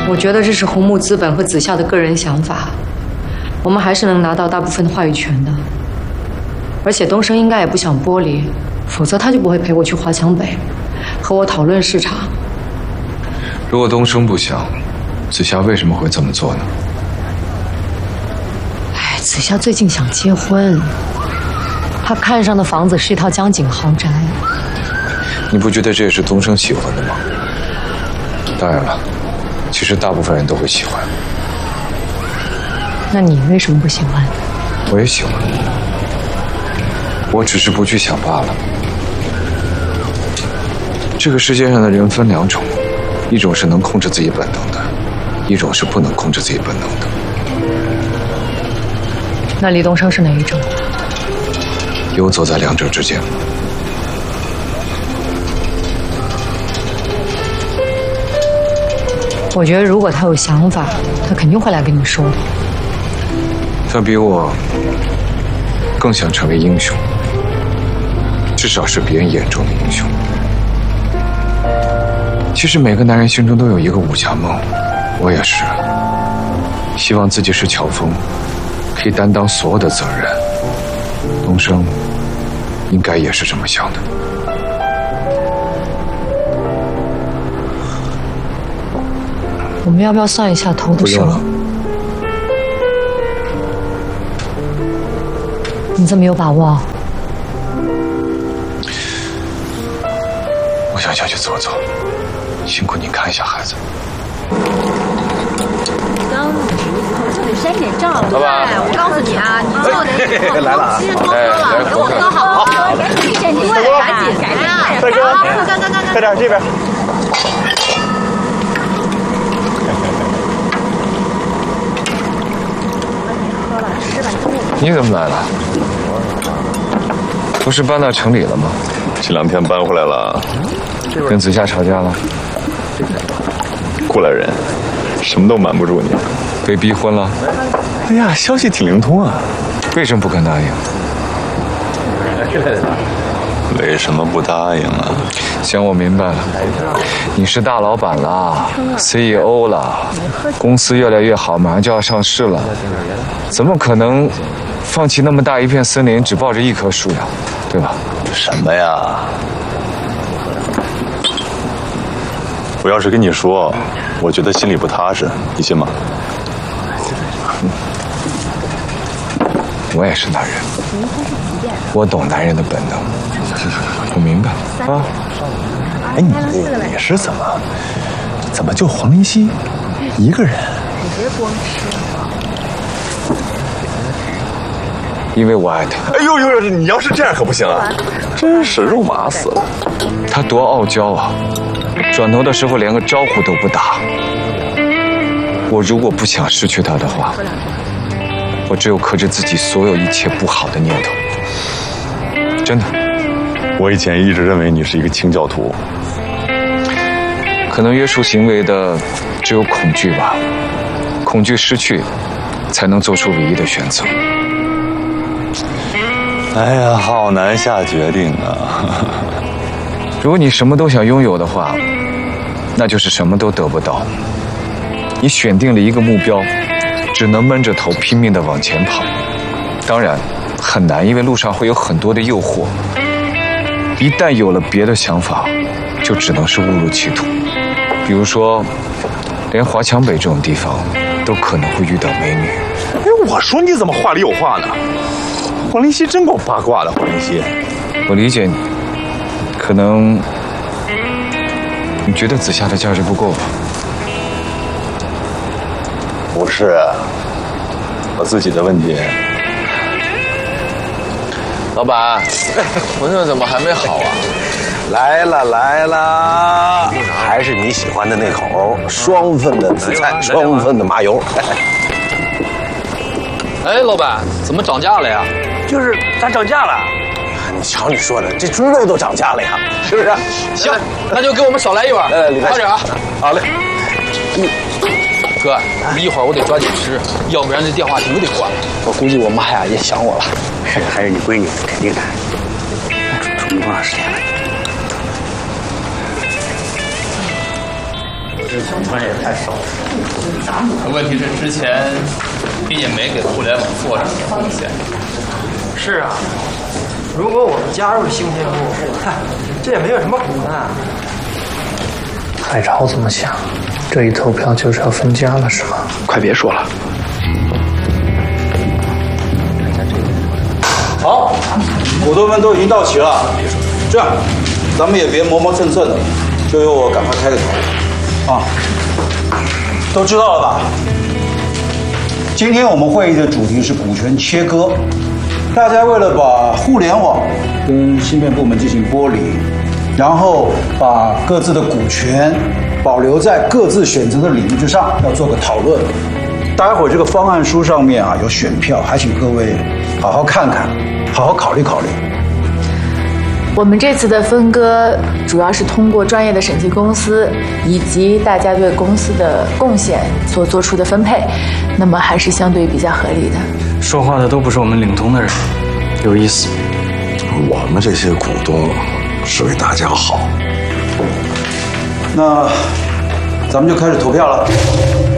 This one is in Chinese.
我觉得这是红木资本和子夏的个人想法，我们还是能拿到大部分的话语权的。而且东升应该也不想剥离，否则他就不会陪我去华强北，和我讨论市场。 如果东升不想，子夏为什么会这么做呢？ 哎，子夏最近想结婚，他看上的房子是一套江景豪宅。 你不觉得这也是东升喜欢的吗？当然了，其实大部分人都会喜欢。 那你为什么不喜欢？ 我也喜欢，我只是不去想罢了。这个世界上的人分两种，一种是能控制自己本能的，一种是不能控制自己本能的。 那李东升是哪一种？ 游走在两者之间。 我觉得如果他有想法，他肯定会来跟你说的。 他比我更想成为英雄，至少是别人眼中的英雄。其实每个男人心中都有一个武侠梦，我也是，希望自己是乔峰，可以担当所有的责任。东升应该也是这么想的。 我们要不要算一下头的时候？你这么有把握？ 我想下去走走，辛苦您看一下孩子。 刚就得删点照， 老板， 我告诉你啊，你做的来了啊！ 其实多喝了，给我喝好了，赶紧啊！ 大哥，在这儿这边。 你怎么来了？不是搬到城里了吗？ 这2天搬回来了。 跟子夏吵架了？ 过来人，什么都瞒不住你。 被逼婚了？ 哎呀，消息挺灵通啊。 为什么不肯答应？ 为什么不答应啊？ 行，我明白了，你是大老板了 ，CEO 了，公司越来越好，马上就要上市了，怎么可能放弃那么大一片森林，只抱着一棵树呀？对吧？ 什么呀？我要是跟你说，我觉得心里不踏实，你信吗？ 我也是男人，我懂男人的本能，我明白啊。 哎，你是怎么就黄林熙一个人？ 因为我爱他。 哎呦呦，你要是这样可不行啊！真是肉麻死了。 他多傲娇啊，转头的时候连个招呼都不打。我如果不想失去他的话，我只有克制自己所有一切不好的念头。真的。 我以前一直认为你是一个清教徒。 可能约束行为的只有恐惧吧，恐惧失去，才能做出唯一的选择。 哎呀，好难下决定啊！ 如果你什么都想拥有的话，那就是什么都得不到。你选定了一个目标，只能闷着头拼命地往前跑。当然很难，因为路上会有很多的诱惑。一旦有了别的想法，就只能是误入歧途。比如说，连华强北这种地方，都可能会遇到美女。 哎，我说你怎么话里有话呢？黄林熙真够八卦的，黄林熙。 我理解你，可能你觉得子夏的价值不够吧？ 不是，我自己的问题。 老板，馄饨怎么还没好啊？ 来了，还是你喜欢的那口，双份的紫菜，双份的麻油。 哎，老板，怎么涨价了呀？ 就是它涨价了。你瞧你说的，这猪肉都涨价了呀，是不是？ 行，那就给我们少来一碗。快点啊！ 好嘞。 哥，一会儿我得抓紧吃，要不然这电话亭都得关了。 我估计我妈呀也想我了。还是你闺女，肯定的。煮多长时间了？ 这总分也太少了。 问题是之前你也没给互联网做什么贡献。 是啊，如果我们加入芯片部，这也没有什么苦难。 海潮怎么想？这一投票就是要分家了，是吗？ 快别说了。 好，股东们都已经到齐了，这样，咱们也别磨磨蹭蹭的，就由我赶快开个头。啊，都知道了吧？今天我们会议的主题是股权切割，大家为了把互联网跟芯片部门进行剥离，然后把各自的股权保留在各自选择的领域之上，要做个讨论。待会儿这个方案书上面有选票，还请各位好好看看，好好考虑考虑。 我们这次的分割主要是通过专业的审计公司以及大家对公司的贡献所做出的分配，那么还是相对比较合理的。 说话的都不是我们领头的人，有意思。 我们这些股东是为大家好。 那咱们就开始投票了。